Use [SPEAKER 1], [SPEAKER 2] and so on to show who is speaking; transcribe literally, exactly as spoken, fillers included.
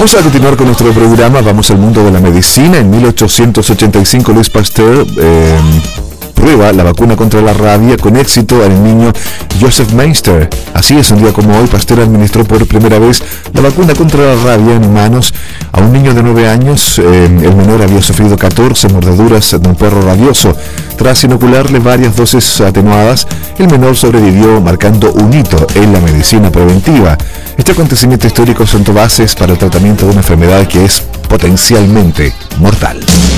[SPEAKER 1] Vamos a continuar con nuestro programa. Vamos al mundo de la medicina. En mil ochocientos ochenta y cinco, Louis Pasteur eh, prueba la vacuna contra la rabia con éxito al niño Joseph Meister. Así es, un día como hoy, Pasteur administró por primera vez la vacuna contra la rabia en humanos a un niño de nueve años. Eh, el menor había sufrido catorce mordeduras de un perro rabioso. Tras inocularle varias dosis atenuadas, el menor sobrevivió, marcando un hito en la medicina preventiva. Este acontecimiento histórico sentó bases para el tratamiento de una enfermedad que es potencialmente mortal.